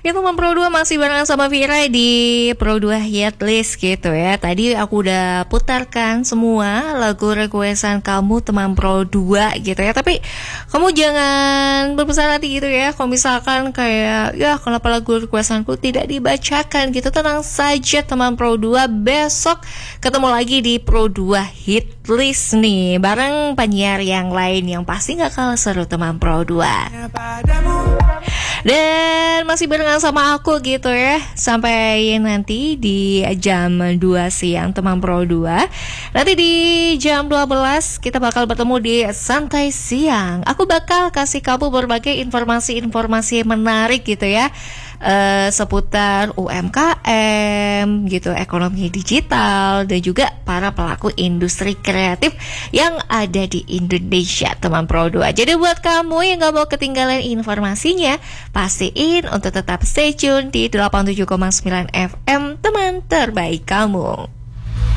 Ya teman Pro 2 masih barengan sama Vira di Pro 2 Hit List gitu ya. Tadi aku udah putarkan semua lagu requestan kamu teman Pro 2 gitu ya. Tapi kamu jangan berbesar hati gitu ya. Kalau misalkan kayak ya kenapa lagu requestanku tidak dibacakan gitu. Tenang saja teman Pro 2, besok ketemu lagi di Pro 2 Hit List nih bareng penyiar yang lain yang pasti gak kalah seru teman Pro 2. Dan masih barengan sama aku gitu ya sampai nanti di jam 2 siang teman Pro 2. Nanti di jam 12 kita bakal bertemu di Santai Siang. Aku bakal kasih kamu berbagai informasi-informasi menarik gitu ya, seputar UMKM gitu, ekonomi digital, dan juga para pelaku industri kreatif yang ada di Indonesia teman Pro 2. Jadi buat kamu yang gak mau ketinggalan informasinya, pastiin untuk tetap stay tune di 87,9 FM teman terbaik kamu.